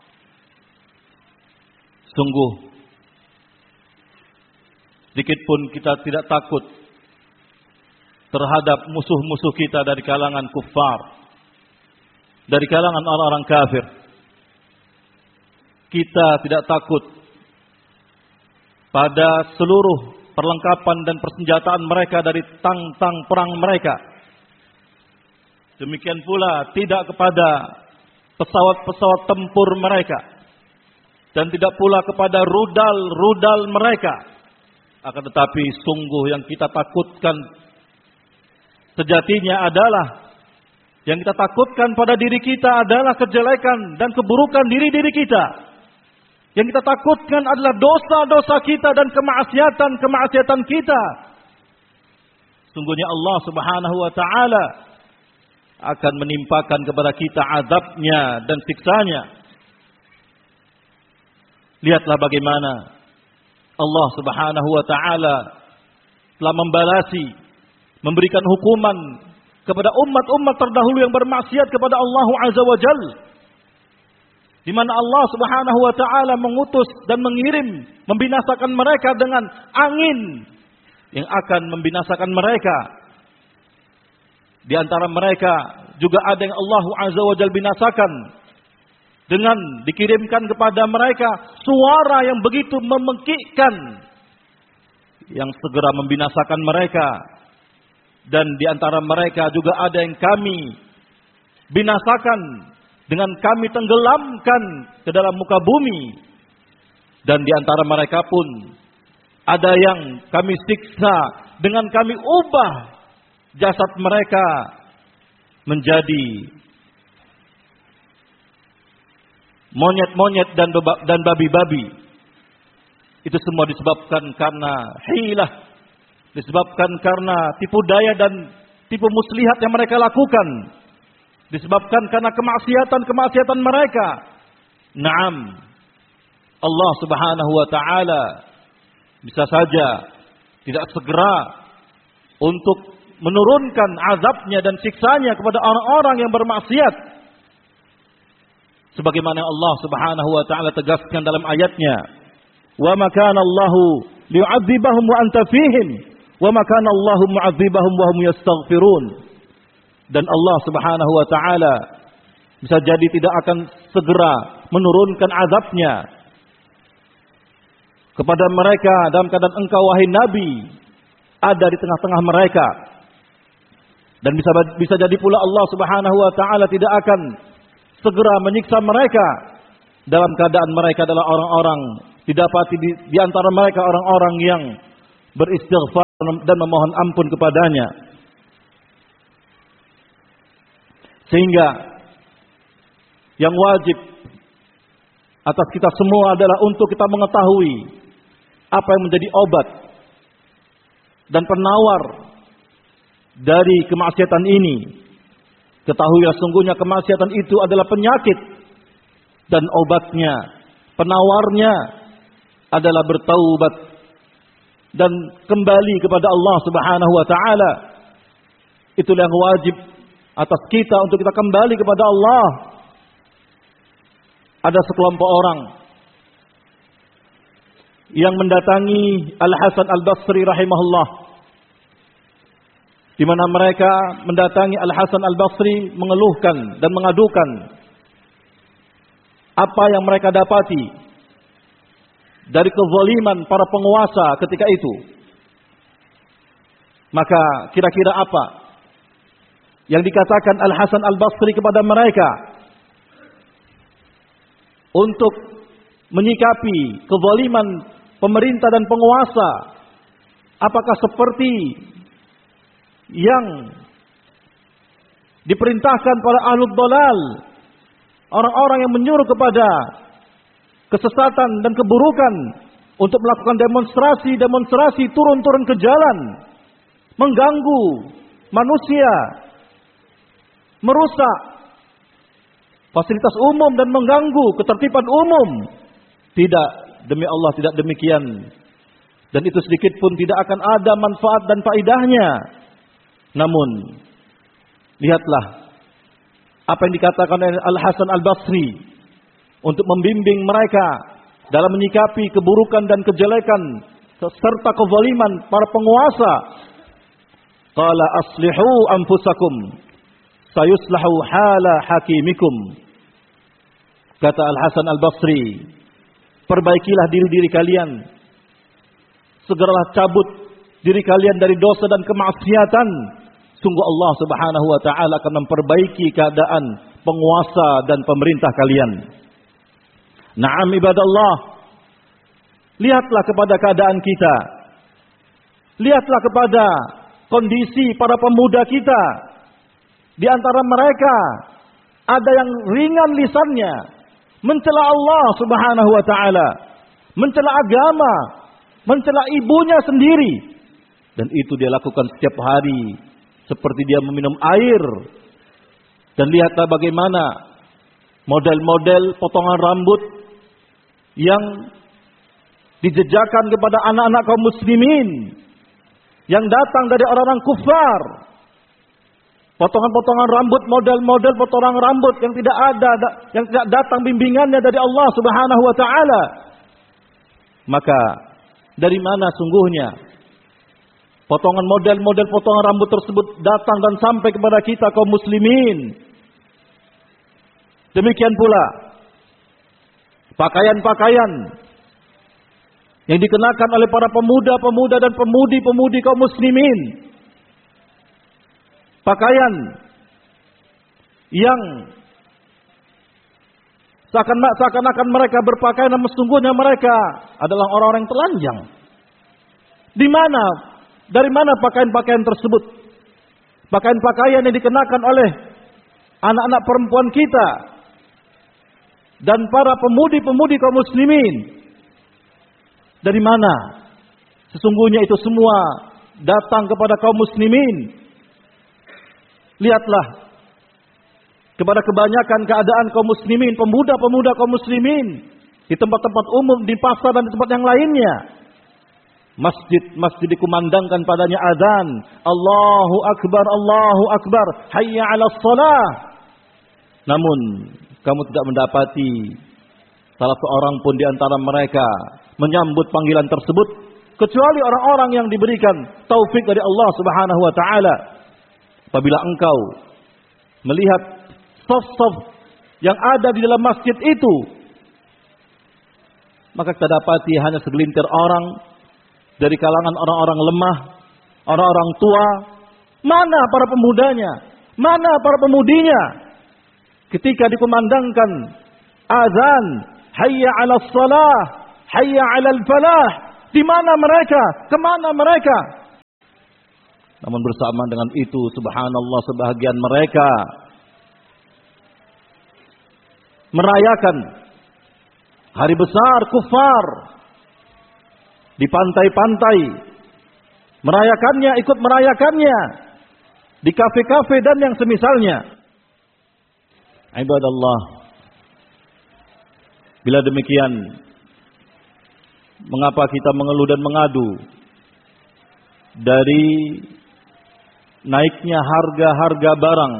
sungguh sedikit pun kita tidak takut terhadap musuh-musuh kita dari kalangan kuffar, dari kalangan orang-orang kafir. Kita tidak takut pada seluruh perlengkapan dan persenjataan mereka dari tang-tang perang mereka. Demikian pula tidak kepada pesawat-pesawat tempur mereka, dan tidak pula kepada rudal-rudal mereka. Akan tetapi sungguh yang kita takutkan sejatinya adalah, yang kita takutkan pada diri kita adalah kejelekan dan keburukan diri-diri kita. Yang kita takutkan adalah dosa-dosa kita dan kemaksiatan-kemaksiatan kita. Sungguhnya Allah Subhanahu wa taala akan menimpakan kepada kita azabnya dan siksanya. Lihatlah bagaimana Allah Subhanahu wa taala telah membalasi, memberikan hukuman kepada umat-umat terdahulu yang bermaksiat kepada Allah Azza wa Jalla, di mana Allah Subhanahu wa taala mengutus dan mengirim membinasakan mereka dengan angin yang akan membinasakan mereka. Di antara mereka juga ada yang Allah Azza wa Jalla binasakan dengan dikirimkan kepada mereka suara yang begitu memekikkan yang segera membinasakan mereka. Dan di antara mereka juga ada yang kami binasakan dengan kami tenggelamkan ke dalam muka bumi. Dan di antara mereka pun ada yang kami siksa dengan kami ubah jasad mereka menjadi monyet-monyet dan babi-babi. Itu semua disebabkan karena hilah, disebabkan karena tipu daya dan tipu muslihat yang mereka lakukan, disebabkan karena kemaksiatan-kemaksiatan mereka. Naam, Allah Subhanahu wa taala bisa saja tidak segera untuk menurunkan azabnya dan siksanya kepada orang-orang yang bermaksiat, sebagaimana Allah Subhanahu wa taala tegaskan dalam ayatnya, wa ma kana Allahu liyu'adzibahum wa anta fihim wa ma kana Allahu mu'adzibahum wa hum yastaghfirun. Dan Allah Subhanahu wa taala bisa jadi tidak akan segera menurunkan azabnya kepada mereka dalam keadaan engkau wahai Nabi ada di tengah-tengah mereka. Dan bisa jadi pula Allah Subhanahu wa taala tidak akan segera menyiksa mereka dalam keadaan mereka adalah orang-orang didapati di antara mereka orang-orang yang beristighfar dan memohon ampun kepadanya. Sehingga yang wajib atas kita semua adalah untuk kita mengetahui apa yang menjadi obat dan penawar dari kemaksiatan ini. Ketahuilah sungguhnya kemaksiatan itu adalah penyakit, dan obatnya, penawarnya adalah bertaubat dan kembali kepada Allah Subhanahu wa taala. Itulah yang wajib atas kita, untuk kita kembali kepada Allah. Ada sekelompok orang yang mendatangi Al-Hasan Al-Basri rahimahullah, di mana mereka mendatangi Al-Hasan Al-Basri mengeluhkan dan mengadukan apa yang mereka dapati dari kezaliman para penguasa ketika itu. Maka kira-kira apa yang dikatakan Al-Hasan Al-Basri kepada mereka untuk menyikapi kezaliman pemerintah dan penguasa? Apakah seperti yang diperintahkan para ahlul dhalal, orang-orang yang menyuruh kepada kesesatan dan keburukan, untuk melakukan demonstrasi turun-turun ke jalan, mengganggu manusia, merusak fasilitas umum dan mengganggu ketertiban umum? Tidak, demi Allah tidak demikian. Dan itu sedikit pun tidak akan ada manfaat dan faedahnya. Namun lihatlah apa yang dikatakan oleh Al-Hasan Al-Basri untuk membimbing mereka dalam menyikapi keburukan dan kejelekan serta kezaliman para penguasa. Qala aslihu anfusakum sayuslahu hala hakimikum. Kata Al-Hasan Al-Basri, perbaikilah diri kalian, segeralah cabut diri kalian dari dosa dan kemaksiatan. Sungguh Allah Subhanahu wa taala akan memperbaiki keadaan penguasa dan pemerintah kalian. Na'am ibadallah, lihatlah kepada keadaan kita. Lihatlah kepada kondisi para pemuda kita. Di antara mereka ada yang ringan lisannya mencela Allah Subhanahu wa taala, mencela agama, mencela ibunya sendiri, dan itu dia lakukan setiap hari seperti dia meminum air. Dan lihatlah bagaimana model-model potongan rambut yang dijejakan kepada anak-anak kaum muslimin yang datang dari orang-orang kufar. Potongan-potongan rambut, model-model potongan rambut yang tidak ada, yang tidak datang bimbingannya dari Allah Subhanahu wa taala. Maka dari mana sungguhnya potongan model-model potongan rambut tersebut datang dan sampai kepada kita kaum muslimin? Demikian pula pakaian-pakaian yang dikenakan oleh para pemuda-pemuda dan pemudi-pemudi kaum muslimin. Pakaian yang seakan-akan mereka berpakaian, namun sesungguhnya mereka adalah orang-orang yang telanjang. Di mana? Dari mana pakaian-pakaian tersebut? Pakaian-pakaian yang dikenakan oleh anak-anak perempuan kita dan para pemudi-pemudi kaum muslimin. Dari mana? Sesungguhnya itu semua datang kepada kaum muslimin. Lihatlah kepada kebanyakan keadaan kaum muslimin, pemuda-pemuda kaum muslimin di tempat-tempat umum, di pasar dan di tempat yang lainnya. Masjid dikumandangkan padanya azan, Allahu Akbar, Allahu Akbar, hayya 'alas shalah. Namun kamu tidak mendapati salah seorang pun di antara mereka menyambut panggilan tersebut, kecuali orang-orang yang diberikan taufik dari Allah Subhanahu wa taala. Apabila engkau melihat saf-saf yang ada di dalam masjid itu, maka kita dapati hanya segelintir orang dari kalangan orang-orang lemah, orang-orang tua. Mana para pemudanya? Mana para pemudinya? Ketika dikumandangkan azan, hayya 'alas shalah, hayya 'alal falah. Di mana mereka? Kemana mereka? Namun bersamaan dengan itu, subhanallah, sebahagian mereka merayakan hari besar kufar di pantai-pantai, merayakannya, ikut merayakannya di kafe-kafe dan yang semisalnya. Ibadallah, bila demikian, mengapa kita mengeluh dan mengadu dari naiknya harga-harga barang,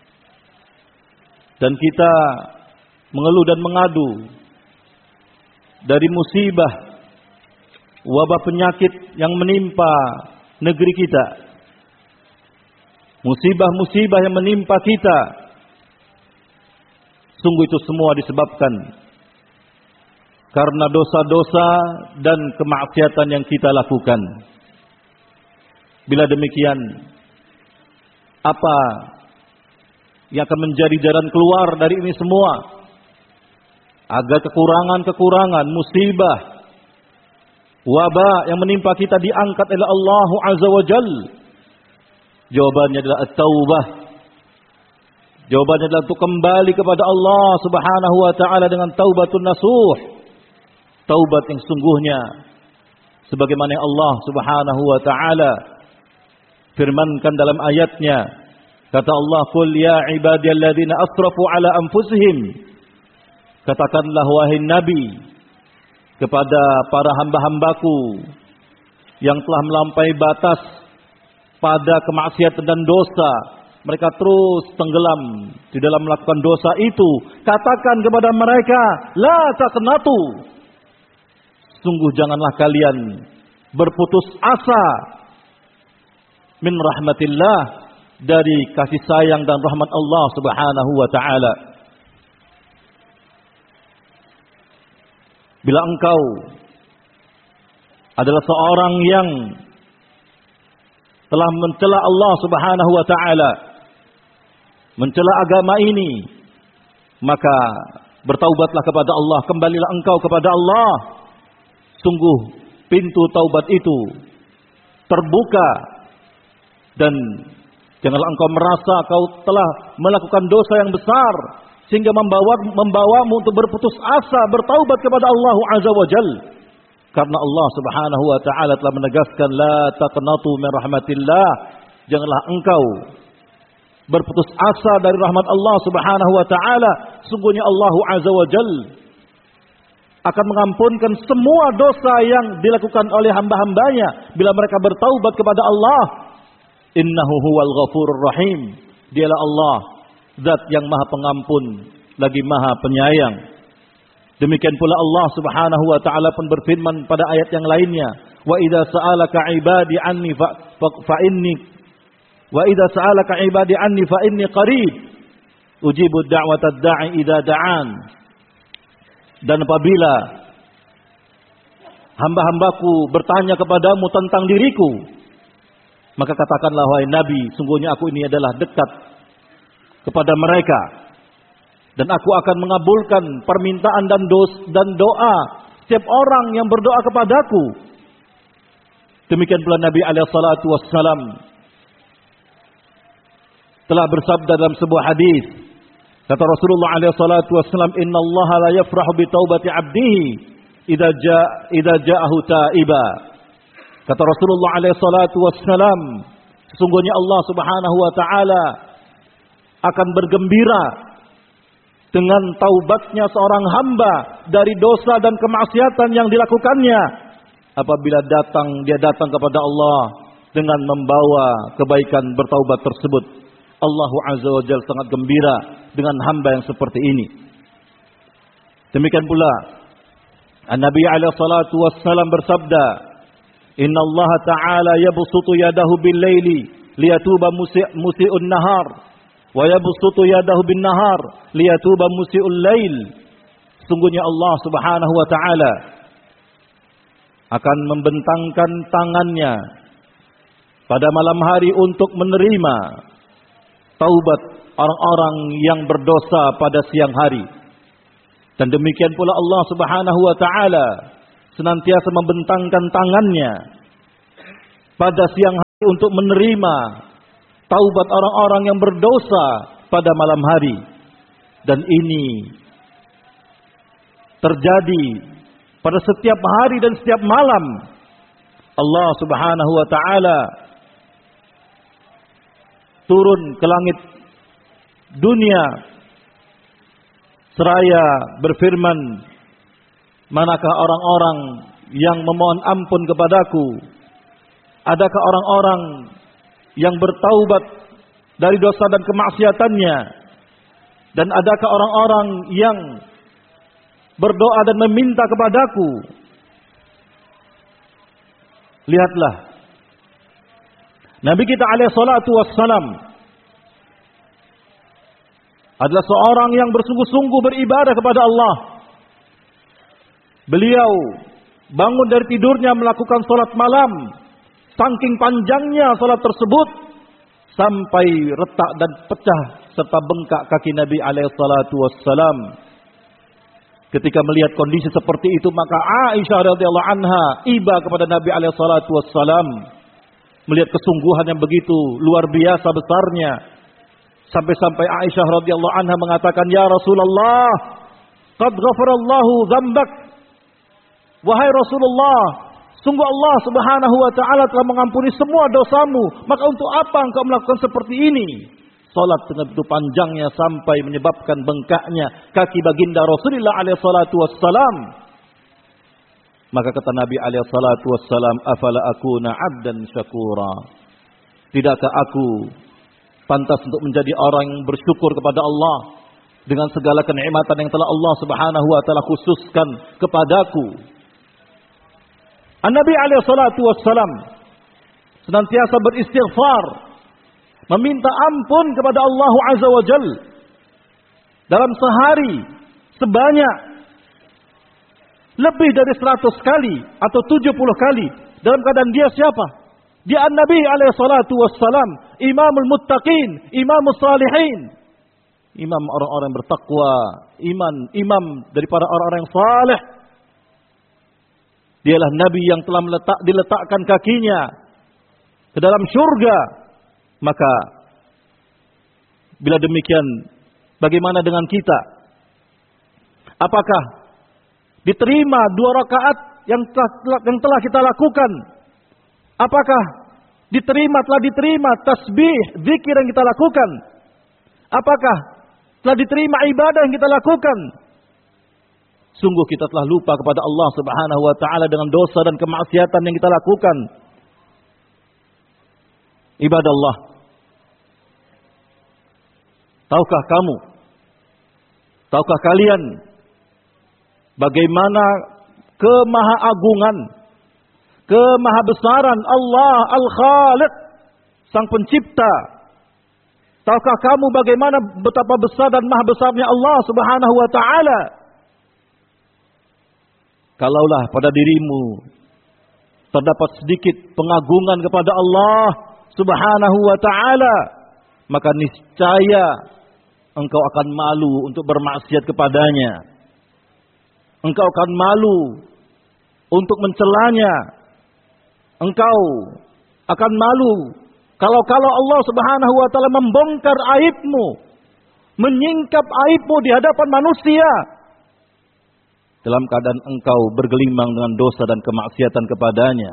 dan kita mengeluh dan mengadu dari musibah wabah penyakit yang menimpa negeri kita, musibah-musibah yang menimpa kita? Sungguh itu semua disebabkan karena dosa-dosa dan kemaksiatan yang kita lakukan. Bila demikian, apa yang akan menjadi jalan keluar dari ini semua? Agar kekurangan-kekurangan, musibah, wabah yang menimpa kita diangkat oleh Allah Azza wa Jal. Jawabannya adalah at-taubah. Jawabannya adalah untuk kembali kepada Allah Subhanahu wa taala dengan taubatun nasuh. Taubat yang sungguhnya sebagaimana Allah Subhanahu wa taala firmankan dalam ayatnya. Kata Allah, "Qul ya ibadiyalladzina asrafu ala anfusihim." Katakanlah wahai Nabi kepada para hamba-hambaku yang telah melampaui batas pada kemaksiatan dan dosa, mereka terus tenggelam di dalam melakukan dosa itu. Katakan kepada mereka, la taqnatu. Sungguh janganlah kalian berputus asa min rahmatillah, dari kasih sayang dan rahmat Allah Subhanahu wa taala. Bila engkau adalah seorang yang telah mencela Allah Subhanahu wa taala, mencela agama ini, maka bertaubatlah kepada Allah, kembalilah engkau kepada Allah. Sungguh pintu taubat itu terbuka, dan janganlah engkau merasa kau telah melakukan dosa yang besar sehingga membawamu untuk berputus asa bertaubat kepada Allah Azza wa Jal. Karena Allah Subhanahu wa taala telah menegaskan, la taqnatu min rahmatillah. Janganlah engkau berputus asa dari rahmat Allah Subhanahu wa taala. Sungguhnya Allah Azza wa Jal akan mengampunkan semua dosa yang dilakukan oleh hamba-hambanya bila mereka bertaubat kepada Allah. Innahu huwal ghafurur rahim. Dialah Allah, zat yang maha pengampun lagi maha penyayang. Demikian pula Allah Subhanahu wa taala pun berfirman pada ayat yang lainnya, wa idza sa'alaka ibadi anni fa inni wa idza sa'alaka ibadi anni fa inni qarib ujibu da'watad da'i idza da'an. Dan apabila hamba-hambaku bertanya kepadamu tentang diriku, maka katakanlah wahai Nabi, sungguhnya aku ini adalah dekat kepada mereka, dan aku akan mengabulkan permintaan dan doa setiap orang yang berdoa kepadaku. Demikian pula Nabi alaihi salatu wassalam telah bersabda dalam sebuah hadis. Kata Rasulullah alaihi salatu wassalam, "Innallaha la yafrahu bi taubati 'abdihi idza ja'ahu taiba." Kata Rasulullah alaihi salatu wassalam, sesungguhnya Allah Subhanahu wa taala akan bergembira dengan taubatnya seorang hamba dari dosa dan kemaksiatan yang dilakukannya apabila dia datang kepada Allah dengan membawa kebaikan bertaubat tersebut. Allah Azza wa Jalla sangat gembira dengan hamba yang seperti ini. Demikian pula Nabi alaihi salatu wassalam bersabda, "Inna Allah ta'ala yabsutu yadahu bil-laili liyatuba musii'un nahar wa yabsutu yadahu bin-nahar liyatuba musii'ul lail." Sungguhnya Allah Subhanahu wa taala akan membentangkan tangannya pada malam hari untuk menerima taubat orang-orang yang berdosa pada siang hari. Dan demikian pula Allah Subhanahu wa taala senantiasa membentangkan tangannya pada siang hari untuk menerima taubat orang-orang yang berdosa pada malam hari. Dan ini terjadi pada setiap hari dan setiap malam. Allah Subhanahu wa taala turun ke langit dunia seraya berfirman, manakah orang-orang yang memohon ampun kepadaku? Adakah orang-orang yang bertaubat dari dosa dan kemaksiatannya? Dan adakah orang-orang yang berdoa dan meminta kepadaku? Lihatlah, Nabi kita alaihi salatu wassalam adalah seorang yang bersungguh-sungguh beribadah kepada Allah. Beliau bangun dari tidurnya melakukan salat malam. Saking panjangnya salat tersebut sampai retak dan pecah serta bengkak kaki Nabi alaihi salatu wassalam. Ketika melihat kondisi seperti itu, maka Aisyah radhiyallahu anha iba kepada Nabi alaihi salatu wassalam. Melihat kesungguhan yang begitu luar biasa besarnya, sampai-sampai Aisyah radhiyallahu anha mengatakan, "Ya Rasulullah, qad ghafarallahu dzambak." Wahai Rasulullah, sungguh Allah Subhanahu wa taala telah mengampuni semua dosamu, maka untuk apa engkau melakukan seperti ini? Salat dengan begitu panjangnya sampai menyebabkan bengkaknya kaki baginda Rasulullah alaihi salatu wassalam. Maka kata Nabi alaihi salatu wassalam, "Afala akuna 'abdan syakura?" Tidakkah aku pantas untuk menjadi orang yang bersyukur kepada Allah dengan segala kenikmatan yang telah Allah Subhanahu wa taala khususkan kepadaku? An-Nabi alaihi salatu wassalam senantiasa beristighfar, meminta ampun kepada Allah Azza wa Jal dalam sehari sebanyak lebih dari 100 kali atau 70 kali. Dalam keadaan dia siapa? Dia An-Nabi alaihi salatu wassalam, imamul muttaqin, imamus salihin, imam orang-orang yang bertakwa, imam dari para orang-orang yang saleh. Dialah Nabi yang telah diletakkan kakinya ke dalam surga. Maka bila demikian, bagaimana dengan kita? Apakah diterima 2 rakaat yang telah kita lakukan? Apakah telah diterima tasbih, zikir yang kita lakukan? Apakah telah diterima ibadah yang kita lakukan? Sungguh kita telah lupa kepada Allah Subhanahu wa taala dengan dosa dan kemaksiatan yang kita lakukan. Ibadallah, tahukah kalian bagaimana kemahaagungan, kemahabesaran Allah Al-Khaliq, Sang Pencipta? Tahukah kamu bagaimana betapa besar dan maha besarnya Allah Subhanahu wa taala? Kalaulah pada dirimu terdapat sedikit pengagungan kepada Allah Subhanahu wa taala, maka niscaya engkau akan malu untuk bermaksiat kepadanya. Engkau akan malu untuk mencelanya. Engkau akan malu kalau Allah Subhanahu wa taala membongkar aibmu, menyingkap aibmu di hadapan manusia, dalam keadaan engkau bergelimang dengan dosa dan kemaksiatan kepadanya.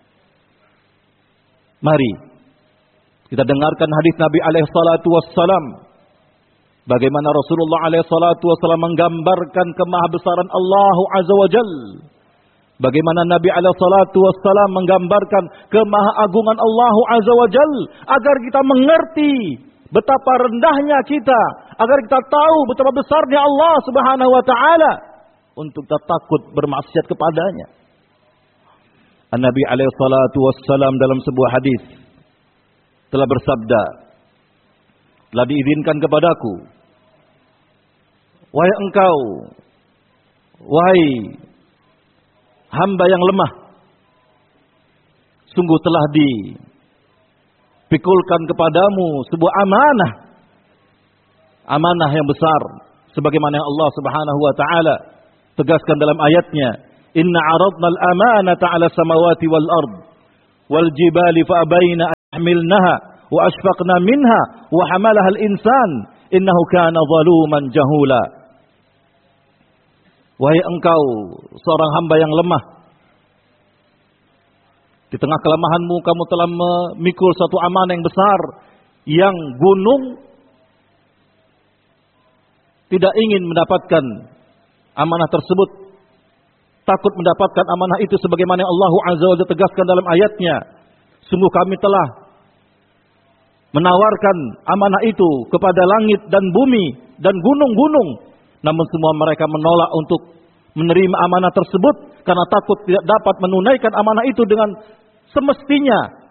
Mari kita dengarkan hadis Nabi alaihi salatu wassalam, bagaimana Rasulullah alaihi salatu wassalam menggambarkan kemahabesaran Allah Azza wa Jal. Bagaimana Nabi alaihi salatu wassalam menggambarkan kemahaagungan Allah Azza wa Jal, agar kita mengerti betapa rendahnya kita, agar kita tahu betapa besarnya Allah Subhanahu wa taala, untuk tak takut bermaksiat kepadanya. An-Nabi alaihi salatu wassalam dalam sebuah hadis telah bersabda, telah diizinkan kepadaku, wahai engkau, wahai hamba yang lemah, sungguh telah dipikulkan kepadamu sebuah amanah yang besar, sebagaimana Allah Subhanahu wa taala tegaskan dalam ayatnya, inna 'aradna al-amanata 'ala samawati wal ard wal jibali fa abayna an yahmilnaha wa ashfaqna minha wa hamalaha al-insan innahu kana zaluman jahula. Wahai engkau seorang hamba yang lemah, di tengah kelemahanmu kamu telah memikul satu amanah yang besar, yang gunung tidak ingin mendapatkan amanah tersebut, takut mendapatkan amanah itu sebagaimana Allah Azza wa Jalla tegaskan dalam ayatnya. Sungguh kami telah menawarkan amanah itu kepada langit dan bumi dan gunung-gunung, namun semua mereka menolak untuk menerima amanah tersebut karena takut tidak dapat menunaikan amanah itu dengan semestinya.